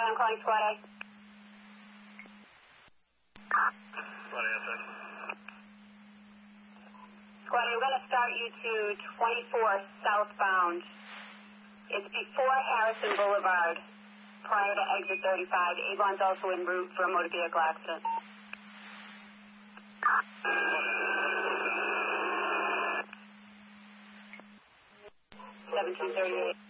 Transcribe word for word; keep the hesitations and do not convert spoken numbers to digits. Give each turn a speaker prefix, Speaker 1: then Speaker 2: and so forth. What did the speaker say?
Speaker 1: I'm calling Squad A.
Speaker 2: Squad A, outside.
Speaker 1: Squad A, we're going to start you to twenty-four southbound. It's before Harrison Boulevard, prior to exit thirty-five. Avon's also en route for a motor vehicle accident. seventeen thirty-eight.